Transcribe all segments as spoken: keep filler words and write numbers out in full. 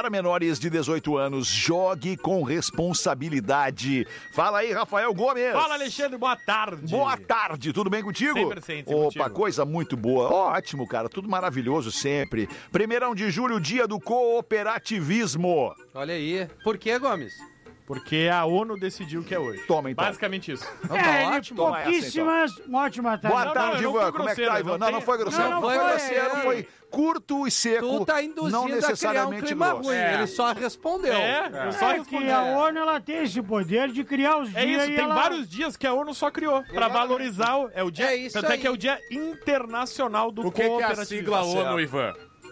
para menores de dezoito anos. Jogue com responsabilidade. Fala aí, Rafael Gomes. Fala, Alexandre, boa tarde. Boa tarde, tudo bem contigo? cem por cento Opa, contigo. coisa muito boa. Ótimo, cara, tudo maravilhoso sempre. Primeirão de julho, dia do cooperativismo. Olha aí. Por que, Gomes? Porque a ONU decidiu que é hoje. Toma, então. Basicamente isso. Não, É, tá ótimo. Toma essa, pouquíssimas, uma ótima tarde. Boa Não, tarde, não, eu não Ivan. fui Como é que tá, grosseiro, Ivan? não Não, não tem- foi grosseiro. Não, Não foi foi, grosseiro, é. foi curto e seco. Tu tá não induzindo a criar um necessariamente clima grosso. ruim. É. Ele só respondeu. É, eu só É respondi. que a ONU ela tem esse poder de criar os É dias isso, e tem ela... vários dias que a ONU só criou pra valorizar o, é o dia, É isso tanto é aí. que é o Dia Internacional do O que, que é a Cooperativismo. sigla ONU, Ivan?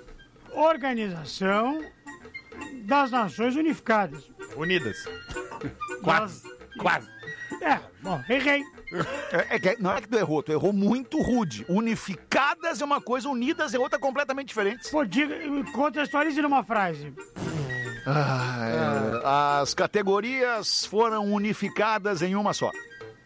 Organização das Nações Unificadas. Unidas. Quase. Quase. É, bom, errei. É, é que, não é que tu errou, tu errou muito rude. Unificadas é uma coisa, unidas é outra completamente diferente. Pô, diga, contextualize numa frase. Ah, é, as categorias foram unificadas em uma só.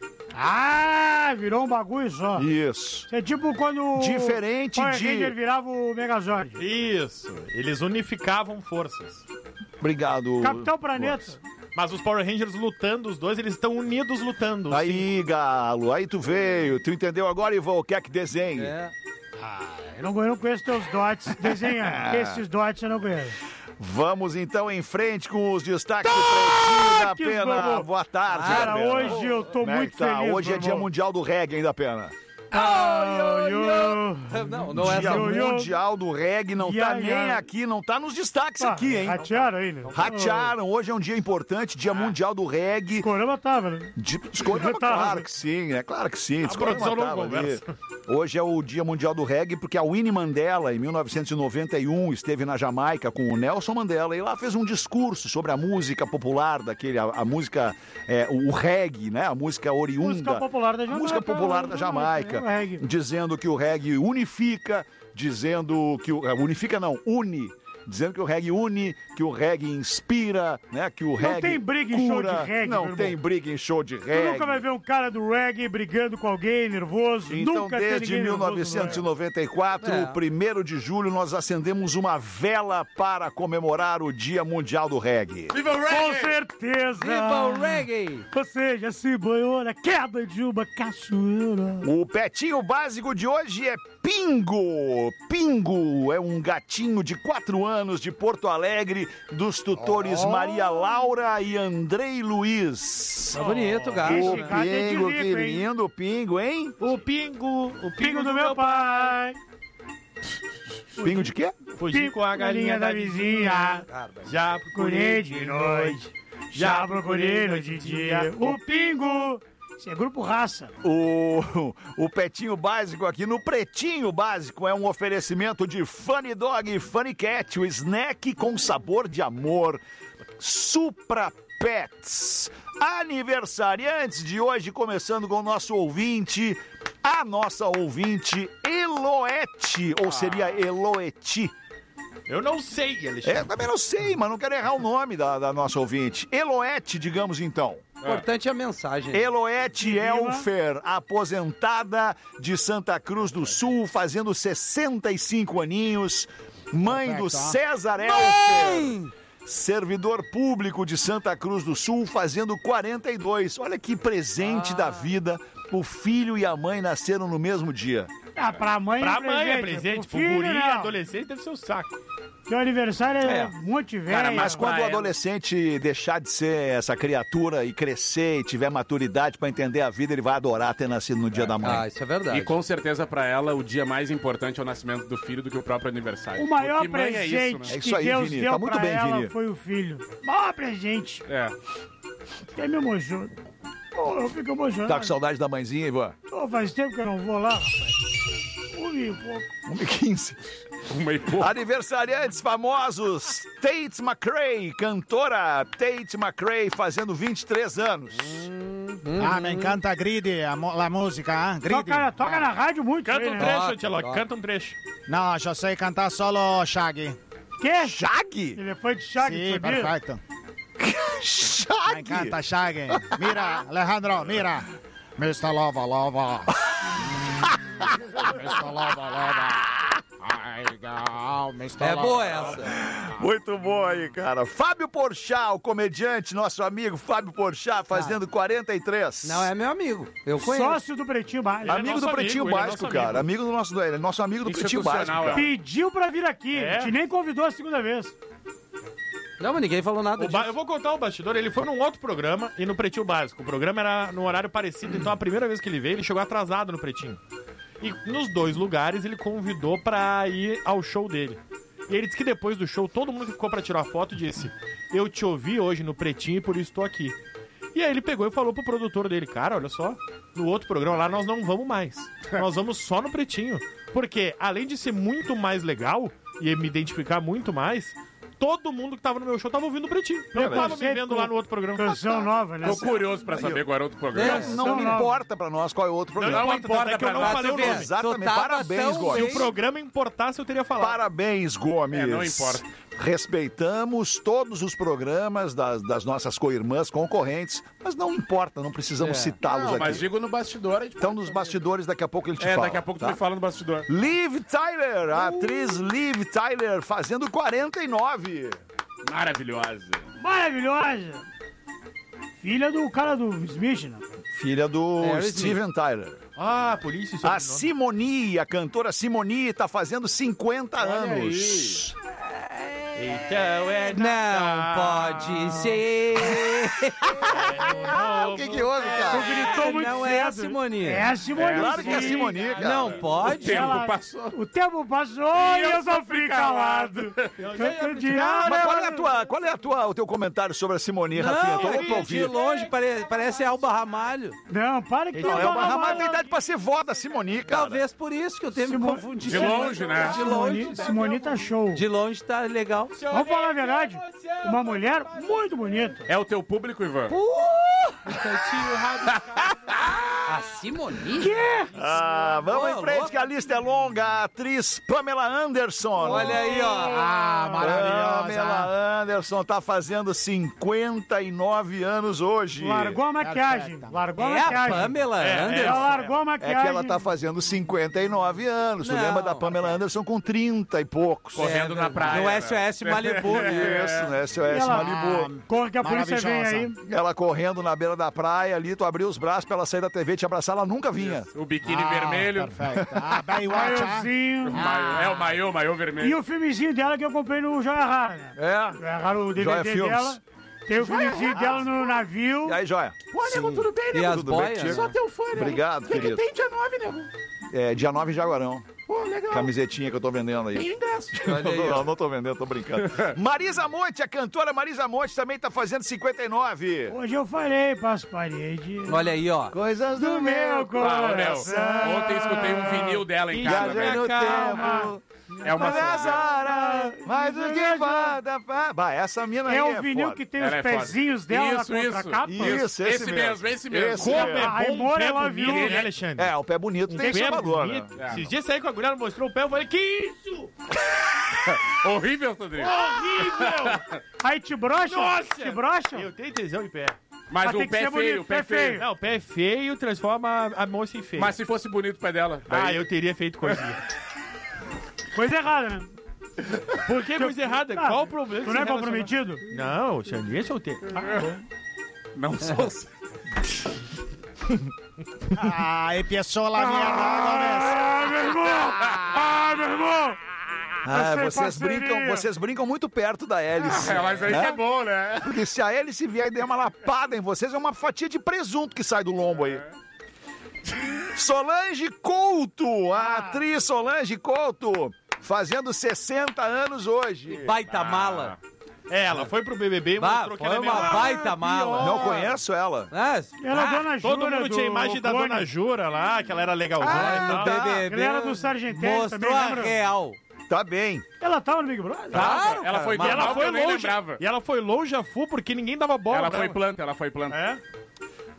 Ah, virou um bagulho só. Isso. Isso é tipo quando Diferente o Power de- Ranger virava o Megazord. Isso. Eles unificavam forças. Obrigado. Capitão Planeta. Mas os Power Rangers lutando, os dois, eles estão unidos lutando. Aí, Galo, aí tu veio. Tu entendeu agora, Ivan, o que é que desenhe? É. Eu não, eu não conheço teus dots desenhando. Esses dots eu não conheço. Vamos então em frente com os destaques do Pretinho da Toques, Pena. Bobo. Boa tarde, Cara, da Pena. hoje eu tô Como é muito que tá? feliz, Hoje é meu dia irmão. mundial do reggae, hein, da Pena? Oh, yo. Não, não é Dia essa. yo, yo. mundial do reggae não Ya, tá nem ya. aqui, não tá nos destaques Ah, aqui, hein? Ratearam aí, né? Ratearam, hoje é um dia importante, dia mundial do reggae. O Corama tava, né? De, Discorama, Tava. claro que sim, é claro que sim. Discorama produção não tava ali. conversa. Hoje é o Dia Mundial do Reggae, porque a Winnie Mandela, em mil novecentos e noventa e um, esteve na Jamaica com o Nelson Mandela e lá fez um discurso sobre a música popular daquele, a, a música, é, o, o reggae, né? A música oriunda. Música popular da A Jamaica. música popular da Jamaica. É o reggae. Dizendo que o reggae unifica, dizendo que o. Unifica não, une. Dizendo que o reggae une, que o reggae inspira, né? Que o reggae tem briga em show de cura. reggae, Não meu tem irmão. briga em show de Tu reggae. nunca vai ver um cara do reggae brigando com alguém, nervoso. Então, nunca tem desde ninguém mil nervoso no novecentos e reggae. noventa e quatro, É. primeiro de julho, nós acendemos uma vela para comemorar o Dia Mundial do Reggae. Viva o Com reggae! certeza. Viva o reggae! Ou seja, se banhou na queda de uma cachoeira. O petinho básico de hoje é Pingo. Pingo é um gatinho de quatro anos de Porto Alegre, dos tutores Maria Laura e Andrei Luiz. Tá bonito, gato. O Esse gato é de Pingo, rico, que hein? lindo o Pingo, hein? O pingo, o Pingo do meu pai. Pingo de quê? Fugi com a galinha da vizinha. Já procurei de noite. Já procurei noite e dia. O Pingo. Isso é grupo raça. O, o Petinho Básico aqui no Pretinho Básico é um oferecimento de Funny Dog e Funny Cat, o snack com sabor de amor. Supra Pets. Aniversariantes de hoje, começando com o nosso ouvinte, a nossa ouvinte Eloete, ou seria Eloeti. Eu não sei, É, Alexandre. também não sei, mas não quero errar o nome da, da nossa ouvinte. Eloete, digamos então. Importante é a mensagem. Eloete Elfer, aposentada de Santa Cruz do Sul, fazendo sessenta e cinco aninhos, mãe do César Elfer, servidor público de Santa Cruz do Sul, fazendo quarenta e dois. Olha que presente da vida, o filho e a mãe nasceram no mesmo dia. Ah, pra mãe Pra é presente. mãe é presente, pro filho, guri, não. adolescente, deve ser o saco. Teu aniversário é, É. muito velho. Cara, mas quando pra o ela. adolescente deixar de ser essa criatura e crescer e tiver maturidade pra entender a vida, ele vai adorar ter nascido no dia da mãe. Ah, isso é verdade. E com certeza pra ela o dia mais importante é o nascimento do filho do que o próprio aniversário. O maior Porque mãe presente é isso, né? É isso que aí, Deus Vini. deu Tá muito pra bem, ela Vini. foi o filho. Maior presente. É. Até me emociona. Pô, eu fico emocionado. Tá com saudade da mãezinha, Ivan? Pô, faz tempo que eu não vou lá, rapaz. Um e pouco. um e quinze. Uma e pouco. Aniversariantes famosos, Tate McRae, cantora Tate McRae, fazendo vinte e três anos. Ah, me encanta Gride, a, mo- la música, ah, Gride. Toca, toca na rádio muito. Canta aí, um né? trecho, Toca, Tchelo, toca. canta um trecho. Não, eu sei cantar solo Shaggy. Que? Shaggy? Elefante Chagas, Sim, sabia? perfeito. Me Shaggy? encanta Shaggy. Mira, Alejandro, mira. mister Lova Lova. Mm, mister Lova Lova. I Calma, É boa essa. Muito bom aí, cara. Fábio Porchat, o comediante, nosso amigo Fábio Porchat, fazendo quarenta e três. Não é meu amigo. Eu conheço. Sócio do Pretinho Básico. Amigo nosso do Pretinho amigo, ele é Básico, nosso cara. amigo. Amigo do nosso, ele é nosso amigo do Pretinho Básico, Institucional, cara. é. Pediu pra vir aqui. É? A gente nem convidou a segunda vez. Não, mas ninguém falou nada O ba- disso. Eu vou contar o bastidor. Ele foi num outro programa e no Pretinho Básico. O programa era num horário parecido, então a primeira vez que ele veio, ele chegou atrasado no Pretinho. E nos dois lugares ele convidou pra ir ao show dele. E ele disse que depois do show, todo mundo que ficou pra tirar foto disse: eu te ouvi hoje no Pretinho e por isso tô aqui. E aí ele pegou e falou pro produtor dele: cara, olha só, no outro programa lá nós não vamos mais. Nós vamos só no Pretinho. Porque além de ser muito mais legal e me identificar muito mais, todo mundo que tava no meu show tava ouvindo o Pretinho. Não tava me vendo lá no outro programa. Canção nova, né? Tô curioso pra saber qual era outro programa. É. Não Não, me não. importa pra nós qual é o outro programa. Não importa, é que eu não pra falei tu o ver. nome. Exatamente. Tu tava Parabéns, tão Se Gomes. o bem. programa importasse, eu teria falado. Parabéns, Gomes. É, não importa. Respeitamos todos os programas das, das nossas co-irmãs concorrentes, mas não importa, não precisamos É. citá-los Não, aqui. mas digo no bastidor. a gente Então, pode nos saber. bastidores, daqui a pouco ele te É, fala. daqui a pouco tu tá? me fala no bastidor. Liv Tyler, a atriz Liv Tyler, fazendo quarenta e nove. Maravilhosa. Maravilhosa. Filha do cara do Smith, né? Filha do É, o Steven Tyler. Ah, polícia e A sobrenome. Simoni, a cantora Simoni, tá fazendo cinquenta anos. Então é Não pode ser. O que que houve, Tu cara? gritou muito Não cedo. é a Simone. É a Simone. Claro que é a sim. Simoni, cara. Não pode. Tempo Ela- passou. O tempo passou e eu sofri calado. Tanto de ar, Mas qual é, a tua, qual é a tua, o teu comentário sobre a Simoni, Rafinha? Tô Não, louco pra é que de ouvir. longe pare- parece Alba Ramalho. Não, para que Não, eu é uma vou ramada, tem idade pra ser vó da Simoni, cara. Talvez por isso que eu tenho me Simone- confundido. De longe, né? De longe. Simoni, Simoni tá show. De longe tá legal. Vamos falar a verdade? Uma mulher muito bonita. É o teu público, Ivan? A Simone? Ah, vamos Ô, em frente louco. que a lista é longa. A atriz Pamela Anderson. Olha aí, ó. Ah, maravilhosa. Pamela Anderson tá fazendo cinquenta e nove anos hoje. Largou a maquiagem. Perfeita. Largou a É a maquiagem. Pamela É, Anderson. Ela largou a É maquiagem. que ela tá fazendo cinquenta e nove anos. Tu Não. lembra da Pamela Anderson com trinta e poucos? Correndo na praia. No S O S Malibu. Isso, né? S O S Ela- Malibu. Corre que a polícia vem aí. Ela correndo na beira da praia ali, tu abriu os braços pra ela sair da T V e te abraçar, ela nunca vinha. O biquíni Ah, vermelho. Perfeito. Ah, Baywatch, ah. Maiôzinho. Maiô- É o maiô, maiô E vermelho. o filmezinho dela que eu comprei no Joia Rara, né? É. Joia Rara, o D V Joia D Filmes. dela. Tem o filmezinho dela no navio. E aí, joia? tudo bem, E as Tudo bem boias? contigo? né? teu fã, Obrigado, querido. dia nove, nego? É, dia nove em Jaguarão. Pô, legal. Camisetinha que eu tô vendendo aí. ingresso. Olha aí, ó. Não, não tô vendendo, tô brincando. Marisa Monte, a cantora Marisa Monte também tá fazendo cinquenta e nove. Hoje eu falei pras paredes. Olha aí, ó. Coisas Do meu Ah, coração. Léo, ontem escutei um vinil dela em casa, Viajei velho. no calma. tempo. É uma Mas horas, mas o que falta pra... Bah, essa mina aí É é o vinil foda. que tem Ela os é foda. pezinhos dela Isso, na isso. contracapa. Isso, esse, Esse mesmo, esse mesmo. Esse Como mesmo. é bom Ai, um Moura, pé ela bonito, viu. né, Alexandre? É, o pé bonito tem Pé seu valor, né? bonito. Esses dias saí com a guria, ela mostrou o pé, eu falei, que isso? Horrível, Sandrinho. Horrível! Aí te brocha? Nossa! Te brocha? Eu tenho tesão em pé. Mas Mas o tem que pé ser feio, bonito, o pé pé feio. feio. Não, o pé feio transforma a moça em feio. Mas se fosse bonito o pé dela. Ah, daí- eu teria feito coisinha. Coisa errada, né? Por que coisa errada? Ah, Qual o problema? Tu de não é se relacionar? comprometido? Não, o Xandinho é solteiro. Não sou. Ah, empezó la mierda, Ah, meu irmão! Ah, meu irmão! Ah, Sem vocês parceria. brincam, vocês brincam muito perto da hélice. É, mas aí né? que é bom, né? Porque se a hélice vier e der uma lapada em vocês, é uma fatia de presunto que sai do lombo aí. Solange Couto, a atriz Solange Couto, fazendo sessenta anos hoje. Baita mala. É, ela foi pro B B B e Bah, mostrou que foi ela é uma mesmo. baita mala. Não conheço ela. Ah, Ela é Dona Jura. Todo mundo tinha do imagem da Clone. Dona Jura lá, que ela era legalzona Ah, e tal. tá. B B B Ela era do Sargentelli mostrou também, a lembra? real. Tá bem. Ela tava no Big Brother? Claro, Ela cara, foi mas- E ela mal que foi eu nem longe. lembrava. E ela foi longe a full porque ninguém dava bola. Ela pra foi planta, ela foi planta. É?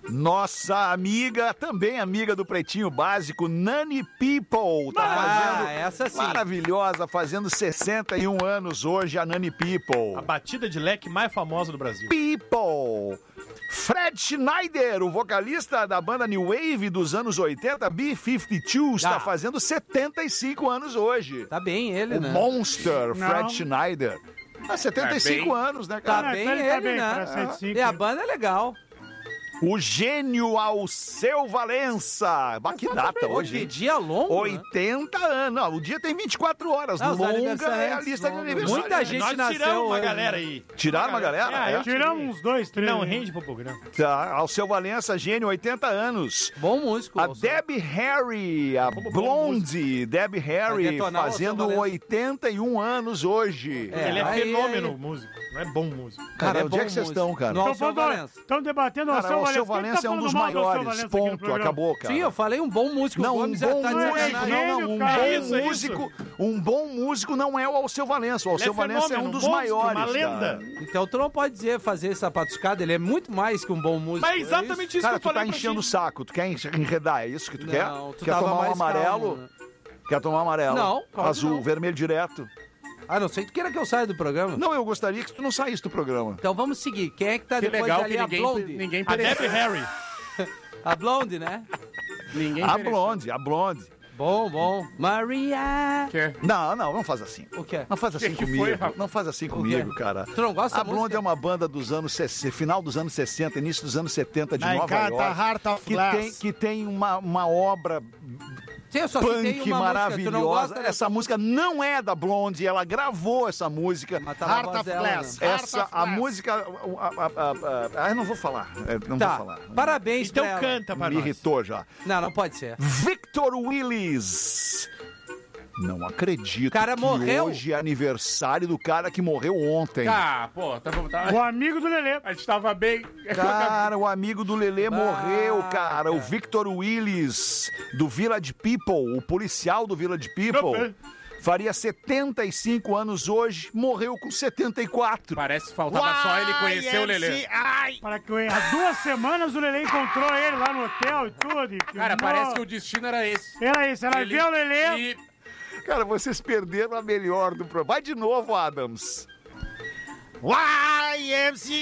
Nossa amiga, também amiga do Pretinho Básico, Nani People. Tá Ah, fazendo... essa sim. Maravilhosa, fazendo sessenta e um anos hoje, a Nani People. A batida de leque mais famosa do Brasil. People. Fred Schneider, o vocalista da banda New Wave dos anos oitenta, B cinquenta e dois, está Ah. fazendo setenta e cinco anos hoje. Tá bem ele, O né? Monster, Fred Não. Schneider. Ah, setenta e cinco Tá bem. anos, né, Tá cara? Ah, bem então ele ele, tá bem, né? pra cento e cinco. E a banda é legal. O gênio Alceu Valença. Bah, que data Pô, hoje, que hein? dia longo, né? oitenta anos. Não, o dia tem vinte e quatro horas. Ah, os Longa é a aniversariantes, lista de longa. aniversário. Muita gente Nós nasceu tiramos uma hoje, galera né? aí. Tiraram uma galera? Ah, eu Tiramos uns dois, três. Não né? rende pro programa. Tá, Alceu Valença, gênio, oitenta anos. Bom músico. A Alceu. Debbie Harry, a Como bom Blonde, Debbie Harry, Vai detonar o fazendo Alceu Valença. oitenta e um anos hoje. É, Ele é aí, fenômeno aí. músico, não é bom músico. Cara, Ele onde é bom que vocês músico. estão, cara? No Então, Alceu Valença. Estão debatendo o Cara, Alceu o Alceu Valença. Quem Valença tá é um falando dos mal do Alceu maiores, Valença aqui no ponto, programa? acabou, cara. Sim, eu falei um bom músico. Não, o um Gomes bom tá de músico, sacanagem. não, não, um Gênio, cara. bom Isso, isso. músico, um bom músico não é o Alceu Valença. O Alceu é Valença é um fenômeno, dos monstro, maiores, uma lenda. cara. Então tu não pode dizer fazer essa patuscada, ele é muito mais que um bom músico. Mas é exatamente isso Cara, que eu tu tá falei pra enchendo o ti. saco, tu quer enredar, é isso que tu Não, quer? tu Quer tava tomar um mais amarelo? calmo, né? Quer tomar um amarelo? Não, claro que Azul, não. vermelho direto. A não ser que tu queira que eu saia do programa. Não, eu gostaria que tu não saísse do programa. Então vamos seguir. Quem é que tá Que depois legal ali? que A ninguém, Blonde. ninguém A Debbie pereceu. Harry. A Blonde, né? Ninguém A pereceu. Blonde, a Blonde. Bom, bom. Maria. Que? Não, não, não faz assim. O quê? Não faz assim Que que comigo. foi, Rafa? Não faz assim quê? comigo, cara. Tu não gosta A da Blonde música? é uma banda dos anos sessenta, final dos anos sessenta, início dos anos setenta de Aí Nova canta York. Heart of Que Glass. tem, que tem uma, uma obra Sim, eu só citei punk uma música. Tu não maravilhosa. gosta dessa Essa música não é da Blonde, ela gravou essa música. Mas tá na Heart voz of dela, Glass. né? Heart Essa, of a Glass. música. a- a- a- a- Ah, eu não vou falar. é, Não Tá, vou falar. parabéns Então pra ela. canta pra Me nós. irritou já. Não, não pode ser. Victor Willis. Não acredito cara que morreu. hoje é aniversário do cara que morreu ontem. Ah, pô, tá bom. Tá... O amigo do Lelê. A gente tava bem. Cara, o amigo do Lelê morreu, cara. O Victor Willis, do Village People, o policial do Village People, faria setenta e cinco anos hoje, morreu com setenta e quatro. Parece que faltava só ele conhecer o Lelê. Ai, Para que eu- há duas semanas o Lelê encontrou ele lá no hotel e tudo. E Cara, filmou. parece que o destino era esse. Era isso, ela Ele- viu o Lelê. E Cara, vocês perderam a melhor do programa. Vai de novo, Adams. Y M C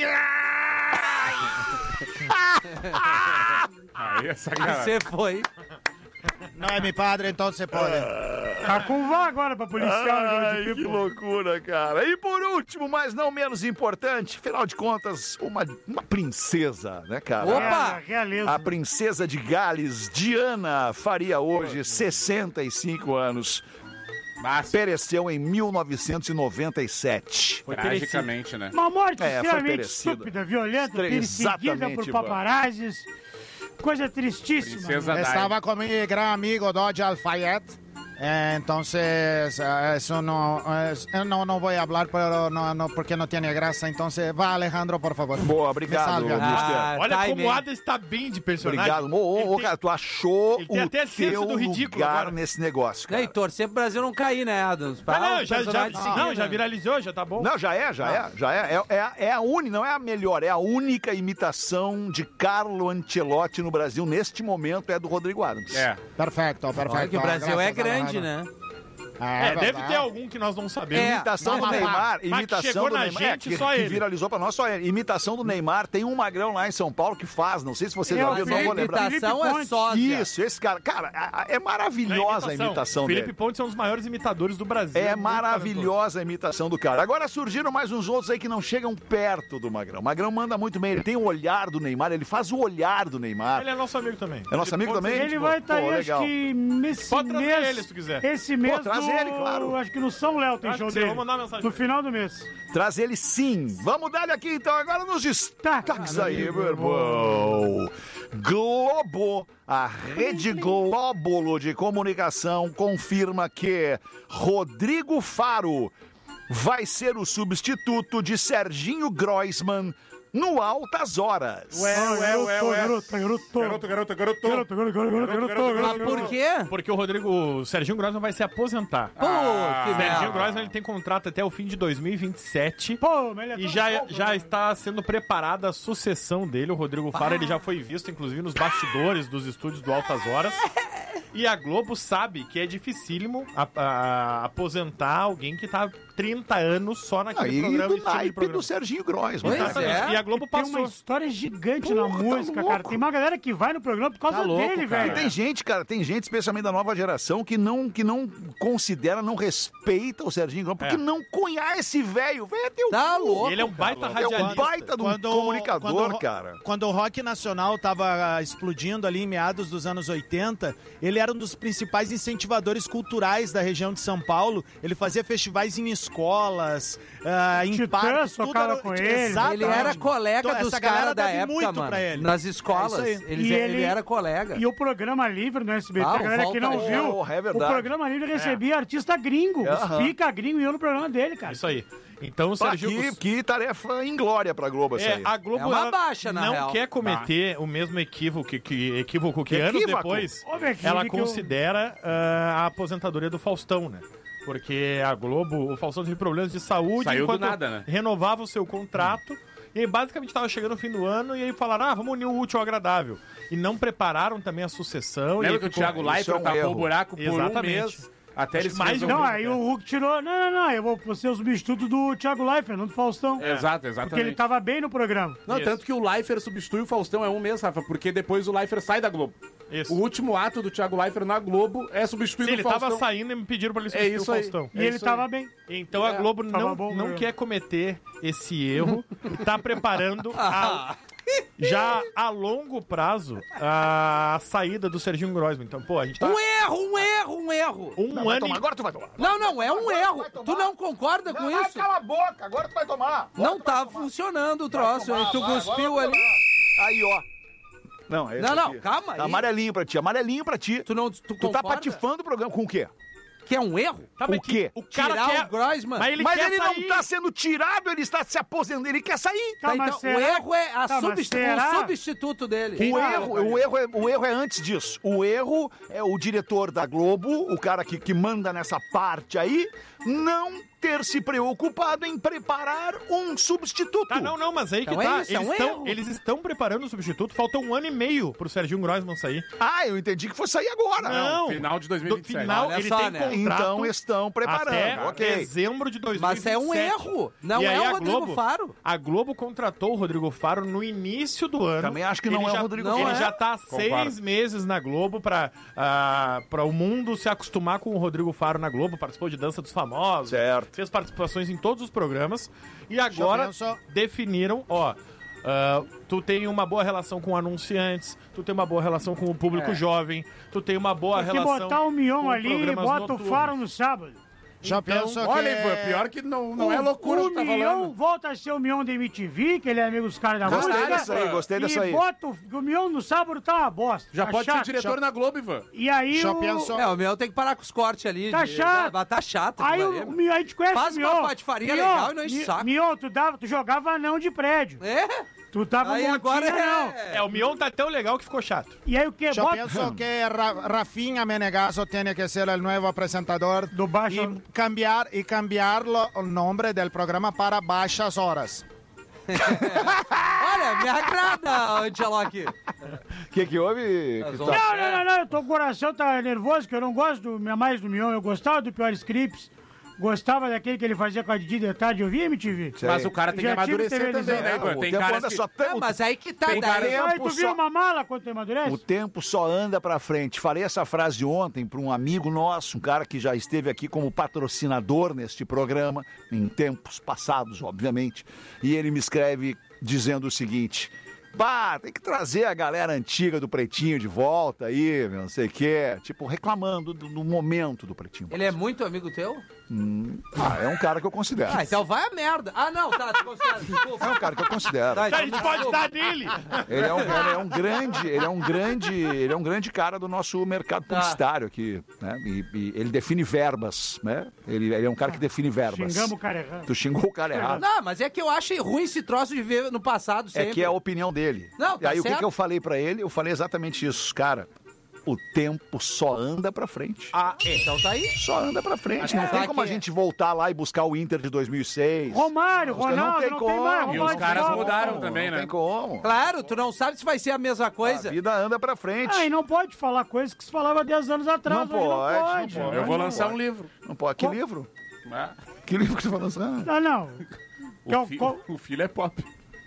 A. aí é sacanagem. Você foi. Não é meu padre, então você pode. Tá com vó agora pra policial. agora Ai, de que pipo. loucura, cara. E por último, mas não menos importante, afinal de contas, uma, uma princesa, né, cara? Opa! É, realeza. A princesa de Gales, Diana, faria hoje sessenta e cinco anos. Mas, Pereceu em mil novecentos e noventa e sete. Foi tragicamente, né? Uma morte É, foi extremamente perecida. estúpida, violenta, Estre- perseguida exatamente, por mano. paparazzis. Coisa tristíssima. Princesa Dai. Estava com mi gran amigo Dodge Alfayette. Eh, entonces, eh, eso no, eh, no, no voy a hablar pero no, no, porque no tiene graça. Entonces, va Alejandro, por favor. Boa, obrigado, Me salve, mister. Ah, Olha time, como o hein? Adam está bem de personagem. Obrigado. Ô, ô, Ele ô, tem- cara, tu achou ele tem o até senso teu do ridículo lugar agora. nesse negócio, E aí, cara. torcer pro Brasil não cair, né, Adams? Pra Ah, não, o já, já, personagem seguir, não, né? já viralizou, já tá bom. Não, já é, já é, já é. É, é, a- é a única, não é a melhor, é a única imitação de Carlo Ancelotti no Brasil neste momento é do Rodrigo Adams. É. Perfeito, perfeito. Olha que o Brasil é Graças a grande, Alejandro. né? É, É, deve verdade. ter algum que nós não sabemos. É. Imitação Não, do mas- Neymar, mas imitação que chegou do na Neymar, gente, é, que, só que ele. viralizou pra nós só ele. Imitação do Neymar, tem um magrão lá em São Paulo que faz, não sei se vocês É, já o viram, não vou Felipe lembrar. Imitação é Pontes. sósia. Isso, esse cara, cara, a- a- é maravilhosa a imitação Felipe dele. Pontes é um dos maiores imitadores do Brasil. É muito maravilhosa a imitação do cara. Agora surgiram mais uns outros aí que não chegam perto do Magrão. O Magrão manda muito bem, ele tem o olhar do Neymar, ele faz o olhar do Neymar. talentoso. Ele é nosso amigo também. É nosso amigo Pontes também? é Ele gente vai boa. estar aí, Pô, acho legal. que nesse Pode trazer mês. ele, se tu quiser. Esse mês. traz no- ele, claro. Acho que no São Léo tem Acho show que sim, dele. vou mandar uma mensagem No pra ele. final do mês. Traz ele sim. Vamos dar ele aqui então, agora nos destaques aí, meu irmão. Globo, a Rede Glóbulo de Comunicação confirma que Rodrigo Faro vai ser o substituto de Serginho Groisman no Altas Horas. Ué, ué, ué, ué. Garoto, garoto, Garoto, garoto, garoto. garoto, garoto, garoto, garoto, garoto. Mas por quê? Porque o Rodrigo, o Serginho Grossman vai se aposentar. Pô, que O Serginho merda. Grossman ele tem contrato até o fim de dois mil e vinte e sete. Pô, mas ele é E tão já, novo, já né? está sendo preparada a sucessão dele, o Rodrigo Faro. Ele já foi visto, inclusive, nos bastidores dos estúdios do Altas Horas. E a Globo sabe que é dificílimo a- a- aposentar alguém que tá há trinta anos só naquele Aí programa. do estilo de naipe programa. do Serginho Grossman. Pois cara. Exatamente. é. E a Globo Tem passou. uma história gigante Porra, na tá música, louco. cara. Tem uma galera que vai no programa por causa Tá louco, dele, cara. E velho. tem gente, cara, tem gente, especialmente da nova geração, que não, que não considera, não respeita o Serginho Grossman, porque É. não conhece, velho. Velho, é teu Tá cu. louco. Ele é um baita É um radialista. baita de um comunicador, quando, o- cara. Quando o rock nacional tava ah, explodindo ali em meados dos anos oitenta, ele era um dos principais incentivadores culturais da região de São Paulo. Ele fazia festivais em escolas, ah, em Titãs parques, tudo tocava era- com ele. Exatamente. Ele era colega Então, dos essa galera caras da deve época, muito mano. pra ele. Nas escolas. É isso aí. Ele, E ele ele- era colega. E o programa livre no S B T, Ah, a o galera que não Volta viu, Porra, é o verdade. programa livre recebia artista gringo. Aham. Os pica gringo iam no programa dele, cara. Isso aí. Então o Pá, Serginho... que, que tarefa inglória pra Globo essa É, aí. a Globo É uma ela baixa, na não real. quer cometer o mesmo equívoco que, que, equívoco que anos Equívoco. depois Ô, velho, que ela que eu- considera ah, a aposentadoria do Faustão, né? Porque a Globo, o Faustão teve problemas de saúde Saiu do enquanto nada, né? renovava o seu contrato. E aí, basicamente, estava chegando no fim do ano e aí falaram, ah, vamos unir o útil ao agradável. E não prepararam também a sucessão. e Lembra aí que o ficou- Thiago isso é Leifert um tapou erro. o buraco por Exatamente. um mês até ele Acho se mais resolver. Não, horrível, aí cara. o Hulk tirou. Não, não, não, eu vou ser o substituto do Thiago Leifert, não do Faustão. Exato, exatamente. Porque ele tava bem no programa. Não, Isso. tanto que o Leifert substitui o Faustão é um mês, Rafa, porque depois o Leifert sai da Globo. Isso. O último ato do Thiago Leifert na Globo é substituir Sim, o ele Faustão. tava saindo e me pediram pra ele É substituir isso o aí. Faustão. E É ele isso tava aí. bem. Então a É, Globo tava não, bom, não né? quer cometer esse erro e tá preparando a- já a longo prazo a saída do Serginho Grossman. Então, pô, a gente tá Um erro, um erro, um erro. um Não, vai ano tomar, e... agora tu vai tomar. Não, não, é um erro. vai tomar. Tu não concorda com Vai, isso? cala a boca, agora tu vai tomar. Não tá funcionando o troço. Vai tomar, Tu vai, cuspiu vai, ali. vai. Aí, ó. Não, é esse Não, não, aqui. calma aí. Amarelinho pra ti, amarelinho pra ti. Tu não tu, Tu tá concorda? patifando o programa com o quê? Que é um erro? Tá, mas O quê? O cara Tirar quer... o Grossman? Mas ele Mas quer ele sair. não tá sendo tirado, ele está se aposentando, ele quer sair. Tá, Tá, mas então, o será- erro é a Tá, mas substitu- será? o substituto dele. O erro, o, erro é, o erro é antes disso. O erro é o diretor da Globo, o cara que, que manda nessa parte aí, não ter se preocupado em preparar um substituto. Tá, não, não, mas aí que Então é tá. isso, é eles, um estão, erro. eles estão preparando o substituto. Falta um ano e meio pro Serginho Grossman sair. Ah, eu entendi que fosse sair agora. Não. Final de dois mil e Do vinte e sete. final, Olha ele só, tem né? contrato Então estão preparando, até ok. dezembro de dois mil e vinte Mas e sete. é um erro. Não E é aí o a Rodrigo Globo- Faro. A Globo contratou o Rodrigo Faro no início do ano. Também acho que não Ele é o já- Rodrigo Não Ele é. já tá há seis Concordo. meses na Globo pra, ah, pra o mundo se acostumar com o Rodrigo Faro na Globo. Participou de Dança dos Famosos. Certo. Fez participações em todos os programas. E agora penso- definiram, ó... ah, tu tem uma boa relação com anunciantes, tu tem uma boa relação com o público jovem, tu tem uma boa Tem que relação botar o Mion com ali e programas bota noturnos. o Faro no sábado. Já Então, penso Olha, que... Ivan, pior que não, não é O- loucura o que tá Mion falando. volta a ser o Mion da M T V, que ele é amigo dos caras da Gostei música. dessa aí, gostei dessa aí. E bota o, o Mion no sábado tá uma bosta. Já tá pode chato. ser diretor na Globo, Ivan. E aí Já o... penso- É, o meu tem que parar com os cortes ali. Tá de- chato. Vai tá chato. Aí aquilo o, ali, o mano. Mion, a gente conhece Faz o uma Mion. patifaria Mion, legal e não enche o Mi- saco. Mion, tu, dava, tu jogava anão de prédio. É? Tu tava Aí montinho, agora não. é... É, o Mion tá tão legal que ficou chato. E aí o que? Eu Bota penso que Ra- Rafinha Menegaso tiene que ser el nuevo presentador do baixo... y cambiar y cambiarlo el nombre del programa para Baixas Horas. Olha, me agrada, Angeloque. O que que houve? As Que outras- tá- Não, não, não, não, eu tô, o coração tá nervoso, que eu não gosto do, mais do Mion. Eu gostava do Pior Scripts, gostava daquele que ele fazia com a Didi de tarde, eu via M T V. Sei. Mas o cara tem que Já tive amadurecer televisão. também, né, É, Ivan? o Tem tempo caras anda que... só É, tão- mas aí que tá Tem daí. cara- Aí tempo tu viu só- uma mala quando tu amadurece? O tempo só anda pra frente. Falei essa frase ontem para um amigo nosso, um cara que já esteve aqui como patrocinador neste programa, em tempos passados, obviamente. E ele me escreve dizendo o seguinte: bah, tem que trazer a galera antiga do Pretinho de volta aí, não sei o quê. Tipo, reclamando do, do momento do Pretinho. Ele é muito amigo teu? Hum, ah, é um cara que eu considero. Ah, então vai a merda. Ah, não, tá, tu considera. É um cara que eu considero. Tá, A gente pode dar nele. Ele é um, ele é um grande, ele é um grande, ele é um grande cara do nosso mercado publicitário aqui, né? E, e ele define verbas, né? Ele, ele é um cara que define verbas. Xingamos o cara errado. Tu xingou o cara errado. Não, mas é que eu acho ruim esse troço de ver no passado sempre. É que é a opinião dele. Não, e tá aí o que, certo. que eu falei pra ele? Eu falei exatamente isso, cara. O tempo só anda pra frente. Ah, então tá aí. Só anda pra frente. Não É, tem tá como a aqui. gente voltar lá e buscar o Inter de dois mil e seis. Romário, Os caras não Ronaldo, tem não, como. tem mais. E os Romário caras joga. mudaram também, Não né? tem como. Claro, tu não sabe se vai ser a mesma coisa. A vida anda pra frente. Ah, e não pode falar coisas que se falava dez anos atrás. Não hoje pode, não não pode. pode. Eu vou lançar um livro. Não pode. Que livro? Que livro que você tá lançando? Não, não. O, Qual- fi- qual- o filho é pop.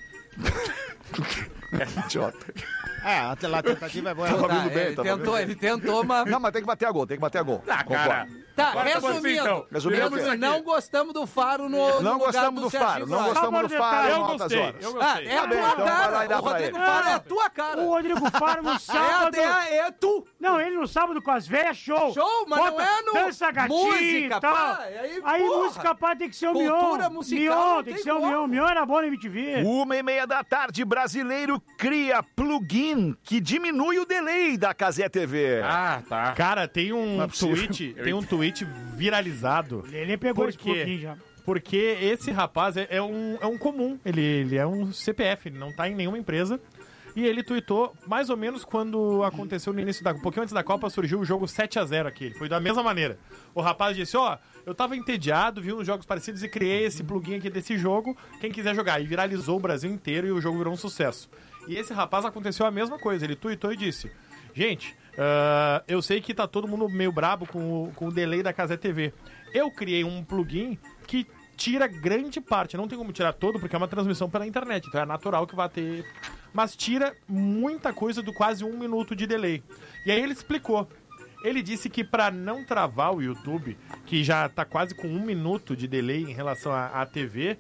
É idiota. É, a a tentativa é boa. Tá Tá, vindo bem, ele, tá tentou, vindo bem. ele tentou, mas... Não, mas tem que bater a gol, tem que bater a gol. Ah, cara. Tá, Agora tá bom assim, resumindo, então. Resumindo, resumindo, aqui. não gostamos do Faro no, Não no lugar gostamos do Serginho Faro, não Gross. gostamos do Faro Eu em altas gostei, horas. eu Ah, gostei. é a Tá bem, tua então vai lá cara. e dá O pra Rodrigo ele. Faro é a tua cara. O Rodrigo Faro no É, sábado... é, é tu. Não, ele no sábado com as velhas, show. Show, mas não Bota é no- dança gatinho música, e tal. pá, aí, Aí porra. música, pá, tem que ser o Cultura Mion. musical Mion, não tem tem que ser o como. Mion. Mion era bom na M T V. Uma e meia da tarde, brasileiro cria plugin que diminui o delay da Cazé T V. Ah, tá. Cara, tem um Não é possível. tweet, tem um tweet viralizado. Ele pegou Por esse quê? pouquinho já. Porque esse rapaz é, é um, é um comum, ele, ele é um C P F, ele não tá em nenhuma empresa. E ele tweetou mais ou menos quando aconteceu no início da... Um pouquinho antes da Copa surgiu o jogo sete a zero aqui. Ele foi da mesma maneira. O rapaz disse, ó, eu tava entediado, vi uns jogos parecidos e criei esse plugin aqui desse jogo. Quem quiser jogar. E viralizou o Brasil inteiro e o jogo virou um sucesso. E esse rapaz aconteceu a mesma coisa. Ele tweetou e disse, gente, uh, eu sei que tá todo mundo meio brabo com o, com o delay da Cazé T V. Eu criei um plugin que tira grande parte, não tem como tirar todo, porque é uma transmissão pela internet, então é natural que vai ter... Mas tira muita coisa do quase um minuto de delay. E aí ele explicou. Ele disse que para não travar o YouTube, que já tá quase com um minuto de delay em relação à, à T V,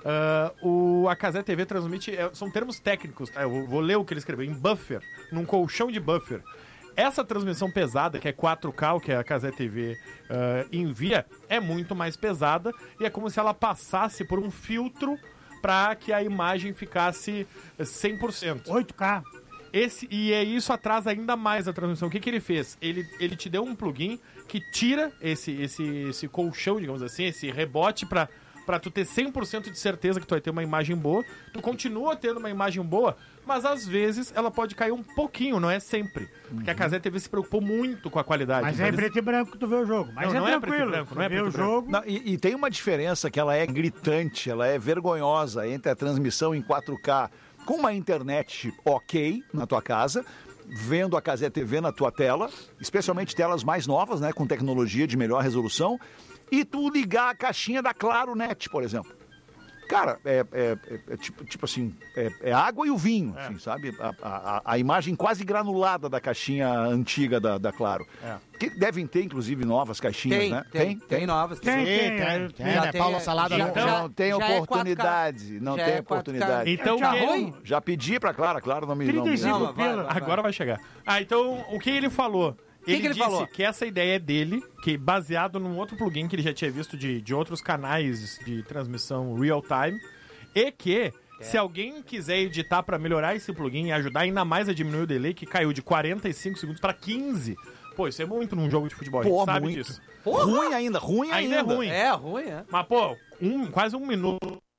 uh, o, a Cazé T V transmite... é, são termos técnicos, tá? Eu vou, vou ler o que ele escreveu, em buffer, num colchão de buffer. Essa transmissão pesada, que é quatro K, que a Cazé T V uh, envia, é muito mais pesada e é como se ela passasse por um filtro para que a imagem ficasse cem por cento. oito K. Esse, e é isso atrasa ainda mais a transmissão. O que, que ele fez? Ele, ele te deu um plugin que tira esse, esse, esse colchão, digamos assim, esse rebote para para tu ter cem por cento de certeza que tu vai ter uma imagem boa. Tu continua tendo uma imagem boa, mas às vezes ela pode cair um pouquinho, não é sempre. Porque a Cazé T V se preocupou muito com a qualidade. Mas Então é eles- preto e branco que tu vê o jogo. Mas Não, é não é tranquilo. preto e branco, não é Tu vê preto o e branco. jogo. Não, e, e tem uma diferença que ela é gritante, ela é vergonhosa entre a transmissão em quatro K com uma internet ok na tua casa, vendo a Cazé T V na tua tela, especialmente telas mais novas, né, com tecnologia de melhor resolução, e tu ligar a caixinha da Claro Net, por exemplo. Cara, é, é- é- é tipo, tipo assim, é, é água e o vinho, assim, sabe? A, a- a imagem quase granulada da caixinha antiga da, da Claro. É. Que devem ter, inclusive, novas caixinhas, Tem, né? tem, tem novas. Tem, Sim, tem. tem, é, tem, Já né? tem, Paula é, Salada já- não- já- não tem já é quatro K. oportunidade, não Já tem é quatro K. oportunidade. Então, Tá quem- ruim? Já pedi pra Clara, claro, não me não me- trinta e cinco Não, mas vai, pila. vai, vai. Agora vai chegar. Ah, então o que ele falou? que Ele ele disse falou? que essa ideia é dele, que baseado num outro plugin que ele já tinha visto de, de outros canais de transmissão real time, e que se alguém quiser editar pra melhorar esse plugin e ajudar ainda mais a diminuir o delay, que caiu de quarenta e cinco segundos pra quinze, pô, isso é muito num jogo de futebol, a gente Pô, sabe muito. disso. Ruim ainda, ruim Ainda ainda. é ruim. É ruim, é. Mas, pô, um, quase um minuto